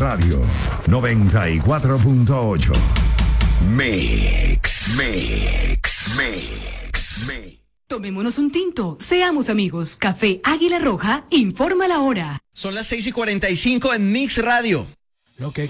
Radio 94.8. Mix. Tomémonos un tinto, seamos amigos. Café Águila Roja informa la hora. Son las 6:45 en Mix Radio. Lo que